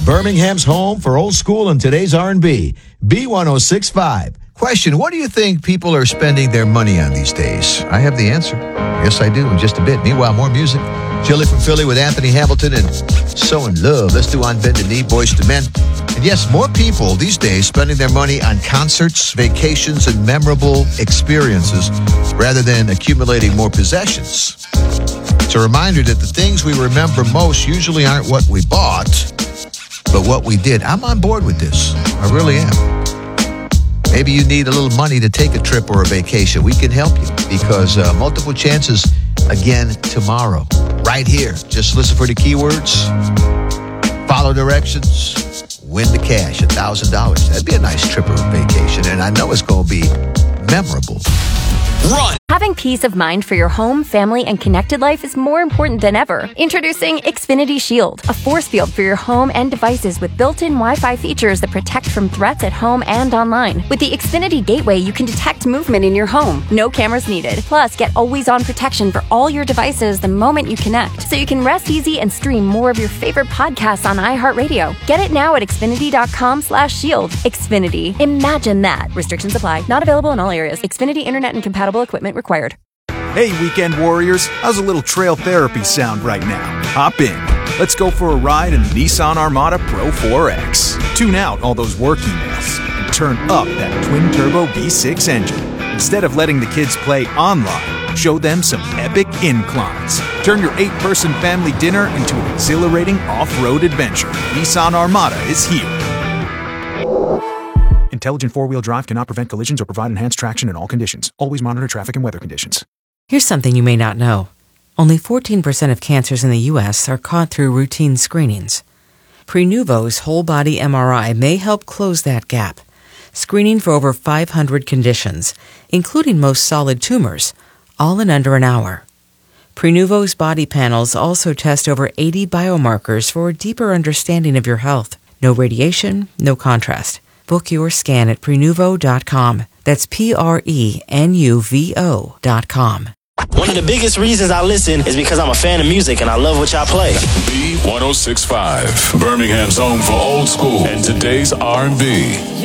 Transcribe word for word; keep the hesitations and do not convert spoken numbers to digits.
Birmingham's home for old school and today's R and B. B ten sixty-five. Question, what do you think people are spending their money on these days? I have the answer. Yes, I do, in just a bit. Meanwhile, more music. Chili from Philly with Anthony Hamilton and So in Love. Let's do On Bended Knee, Boys to Men. And yes, more people these days spending their money on concerts, vacations, and memorable experiences rather than accumulating more possessions. It's a reminder that the things we remember most usually aren't what we bought, but what we did. I'm on board with this. I really am. Maybe you need a little money to take a trip or a vacation. We can help you because uh, multiple chances again tomorrow. Right here. Just listen for the keywords. Follow directions. Win the cash, one thousand dollars. That'd be a nice trip or a vacation. And I know it's going to be memorable. Run! Having peace of mind for your home, family, and connected life is more important than ever. Introducing Xfinity Shield, a force field for your home and devices with built-in Wi-Fi features that protect from threats at home and online. With the Xfinity Gateway, you can detect movement in your home. No cameras needed. Plus, get always-on protection for all your devices the moment you connect, so you can rest easy and stream more of your favorite podcasts on iHeartRadio. Get it now at Xfinity.com slash shield. Xfinity. Imagine that. Restrictions apply. Not available in all areas. Xfinity Internet and compatible equipment required. Hey, weekend warriors, how's a little trail therapy sound right now? Hop in. Let's go for a ride in the Nissan Armada Pro four X. Tune out all those work emails and turn up that twin-turbo V six engine. Instead of letting the kids play online, show them some epic inclines. Turn your eight-person family dinner into an exhilarating off-road adventure. Nissan Armada is here. Intelligent four-wheel drive cannot prevent collisions or provide enhanced traction in all conditions. Always monitor traffic and weather conditions. Here's something you may not know. Only fourteen percent of cancers in the U S are caught through routine screenings. Prenuvo's whole-body M R I may help close that gap, screening for over five hundred conditions, including most solid tumors, all in under an hour. Prenuvo's body panels also test over eighty biomarkers for a deeper understanding of your health. No radiation, no contrast. Book your scan at Prenuvo dot com. That's P R E N U V O dot com. One of the biggest reasons I listen is because I'm a fan of music and I love what y'all play. B ten sixty-five, Birmingham's home for old school and today's R and B.